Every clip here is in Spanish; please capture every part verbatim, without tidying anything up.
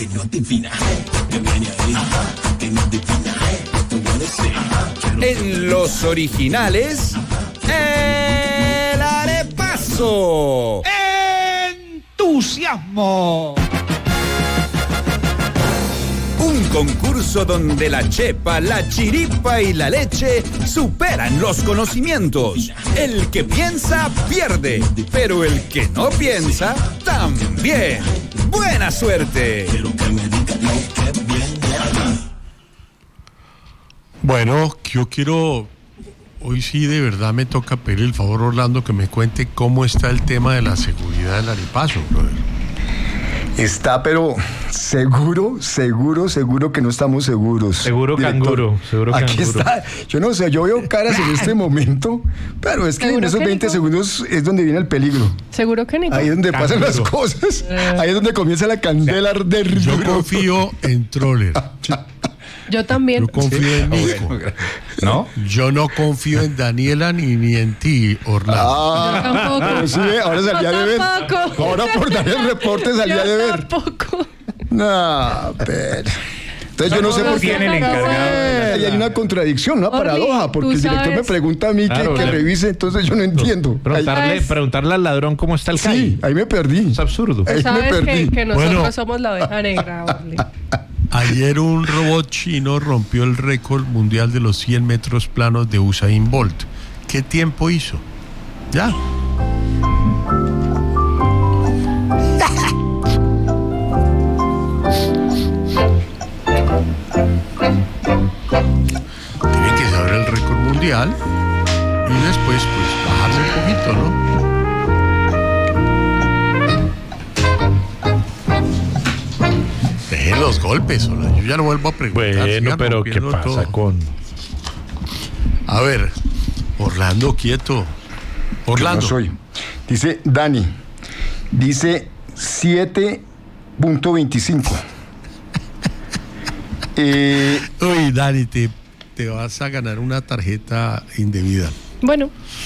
En los originales, el arepaso. ¡Entusiasmo! Un concurso donde la chepa, la chiripa y la leche superan los conocimientos. El que piensa, pierde. Pero el que no piensa, también. ¡Buena suerte! Bueno, yo quiero... Hoy sí de verdad me toca pedir el favor, Orlando, que me cuente cómo está el tema de la seguridad del arepaso, brother. Está, pero seguro, seguro, seguro que no estamos seguros. Seguro director. Canguro, seguro Aquí canguro. está. Yo no sé, yo veo caras en este momento, pero es que en esos veinte Nico? segundos es donde viene el peligro. Seguro que Nico. Ahí es donde pasan las Canguro. cosas. Ahí es donde comienza la candela a arder. Yo duro. confío en Troller. Yo también. Yo confío en Nico. ¿No? Yo no confío en Daniela ni, ni en ti, Orlando. Ah, Tampoco. pero sí, ahora salía Yo de ver. tampoco. Ahora por dar el reporte salía de Yo ver. tampoco. No, pero... Entonces yo no sé por qué... Tiene el encargado de la- Ahí hay una contradicción, una Orly, paradoja, porque tú el director me sabes. pregunta a mí que- Claro, que, le- revise, entonces yo no entiendo. Ahí- Preguntarle, ¿Sabes? preguntarle al ladrón cómo está el sí, CAI. ahí me perdí. Es absurdo. Ahí me Sabes perdí. que, que nosotros Bueno. somos la oveja negra, Orly. Ayer un robot chino rompió el récord mundial de los cien metros planos de Usain Bolt. ¿Qué tiempo hizo? Ya. Tiene que saber el récord mundial y después pues bajarle un poquito, ¿no? Dejen los golpes, hola. Yo ya no vuelvo a preguntar. Bueno, sigan pero ¿qué rompiendo pasa todo. con...? A ver, Orlando, quieto. Yo Orlando. no soy. Dice Dani, dice siete punto veinticinco. eh, Uy, Dani, te, te vas a ganar una tarjeta indebida. Bueno,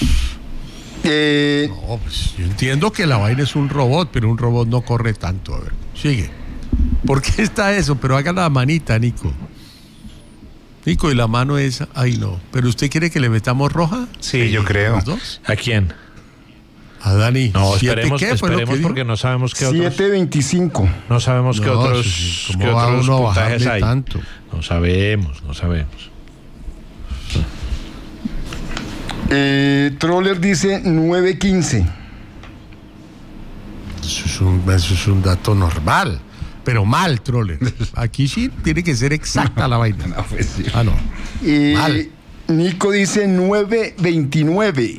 eh, No, pues yo entiendo que la vaina es un robot, pero un robot no corre tanto. A ver, sigue. ¿Por qué está eso? Pero haga la manita, Nico. Nico, y la mano esa. Ay, no. ¿Pero usted quiere que le metamos roja? Sí, yo creo. ¿Los dos? ¿A quién? A Dani. No, ¿Siete esperemos, qué fue lo que esperemos dijo? porque no sabemos qué otros... siete veinticinco. No sabemos qué No, otros, sí, ¿cómo qué va otros uno a puntajes bajarle hay. tanto? No sabemos, no sabemos. Eh, Troller dice nueve quince. Eso es, un, eso es un dato normal, pero mal, Troller. Aquí sí tiene que ser exacta la vaina. Ah, no. Y Mal. Nico dice nueve veintinueve.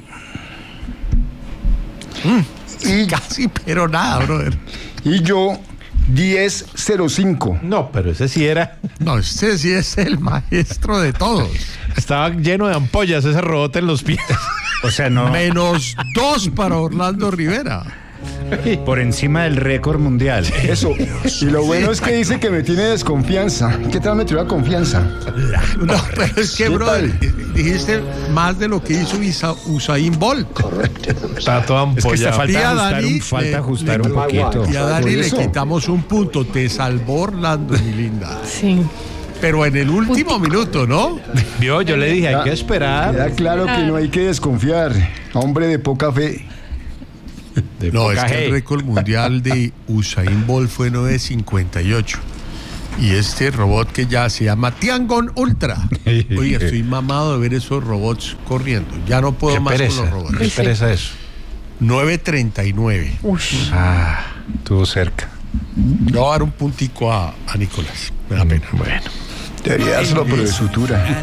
Y, Casi, pero nada, brother. y yo diez cero cinco. No, pero ese sí era... No, este sí es el maestro de todos. Estaba lleno de ampollas ese robot en los pies. O sea, no. Menos dos para Orlando Rivera. Por encima del récord mundial. Eso. Y lo bueno es que dice que me tiene desconfianza. ¿Qué tal me tiró confianza? No, pero es que, ¿Qué brother, tal? dijiste más de lo que hizo Isa- Usain Bolt. Estaba todo Es que está ampollado. falta Y a ajustar Dani un, falta le- ajustar le- un poquito. Y a Dani Por le eso. quitamos un punto. Te salvó Orlando, mi linda. sí. Pero en el último minuto, ¿no? Vio, yo le dije, hay que esperar. Queda claro que no hay que desconfiar. Hombre de poca fe. De No, es poca que el G. récord mundial de Usain Bolt fue nueve cincuenta y ocho. Y este robot que ya se llama Tiangong Ultra. Oiga, estoy mamado de ver esos robots corriendo. Ya no puedo Qué más pereza, con los robots. qué pereza eso. nueve treinta y nueve. Ush. Ah, estuvo cerca. Le voy a dar un puntico a, a Nicolás. Me da pena. Bueno. Debería dárselo, pero de sutura.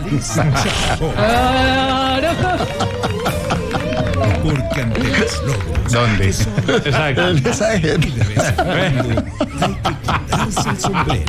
Porque ante los logros ¿Dónde? Exacto. Esa gente. de vez en cuando hay que quitarse el sombrero.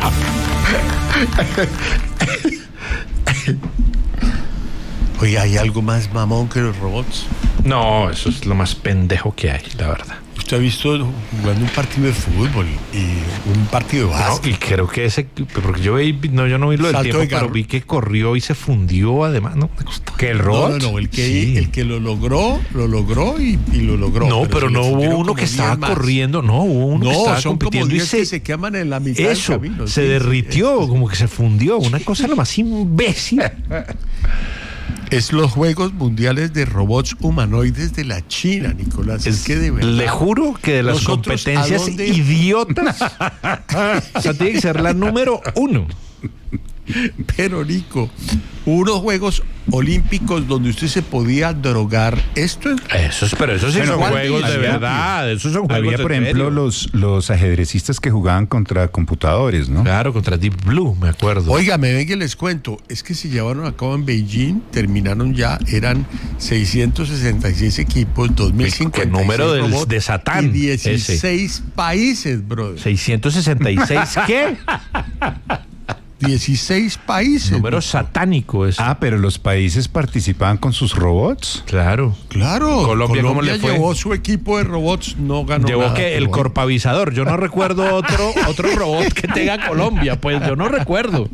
Oiga, ¿hay algo más mamón que los robots? No, eso es lo más pendejo que hay, la verdad. Usted ha visto jugando un partido de fútbol y un partido de No, básquet. y creo que ese, porque yo vi, no, yo no vi lo del Salto tiempo, de pero garro. vi que corrió y se fundió además, no me gustó. ¿Que el No, robot? no, no, el que, Sí. el que lo logró, lo logró y, y lo logró. No, pero, se le no hubo fundieron uno como que estaba diez más. corriendo, no, hubo uno que No, estaba son como compitiendo y diez se, que se queman en la mitad eso, del camino. se sí, derritió, como que se fundió, una cosa lo más imbécil. Es los Juegos Mundiales de Robots Humanoides de la China, Nicolás. Es, Es- que de verdad. le juro que de las Nosotros, competencias ¿a dónde? idiotas, o sea, tiene que ser la número uno. Pero, Nico, unos Juegos Olímpicos donde usted se podía drogar. Esto es. Eso es, pero eso sí Bueno, son ¿cuál juegos de había- verdad, esos son juegos Había, de por ejemplo, serio. los, los ajedrecistas que jugaban contra computadores, ¿no? Claro, contra Deep Blue, me acuerdo. Oiga, me ven que les cuento. Es que se llevaron a cabo en Beijing, terminaron ya, eran seiscientos sesenta y seis equipos, dos mil cincuenta y seis Qué número del- robots de Satán, y dieciséis países, brother. seiscientos sesenta y seis, ¿qué? dieciséis países. Número satánico es. Ah, pero los países participaban con sus robots. Claro. Claro. Colombia, ¿cómo le fue? llevó su equipo de robots, no ganó Llevó nada, que el pero bueno. corpavizador. Yo no recuerdo otro, otro robot que tenga Colombia. Pues yo no recuerdo.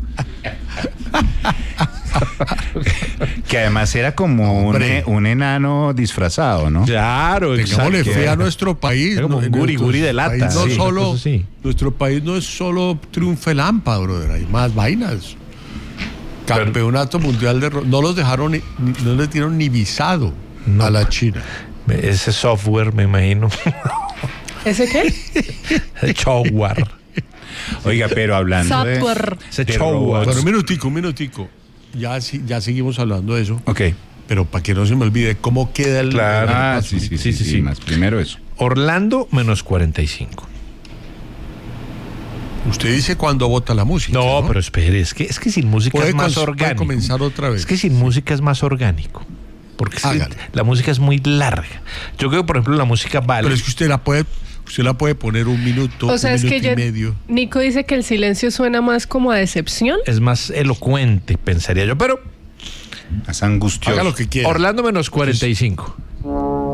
Que además era como un, Hombre. e- un enano disfrazado, ¿no? Claro, Tengámosle exacto. fe a nuestro país. Era como un En guri, nuestro guri de lata, país no sí, solo, una cosa así. nuestro país no es solo triunfelampa, brother. Hay más vainas. Campeonato mundial de ro- no los dejaron, ni- ni- no les dieron ni visado No. a la China. Ese software, me imagino. ¿Ese qué? Ese software. Oiga, pero hablando de, Software. Ese de show, robots. Bueno, un minutico, un minutico. Ya, sí- ya seguimos hablando de eso. Ok. Pero para que no se me olvide, ¿cómo queda el. Claro. el Ah, repaso? sí, sí, sí, Sí, sí, sí, sí. más. Primero eso. Orlando menos cuarenta y cinco. Usted dice cuando vota la música. No, pero espere, es que, es que sin música Puede es más cons- puede orgánico. comenzar otra vez. Es que sin música es más orgánico. Porque es que Hágale. la música es muy larga. Yo creo que, por ejemplo, la música vale. Pero es que usted la puede, usted la puede poner un minuto, O sea, un es minuto que y yo. medio. Nico dice que el silencio suena más como a decepción. es más elocuente, pensaría yo. Pero Más angustioso. Haga lo que quiera. Orlando menos cuarenta y cinco.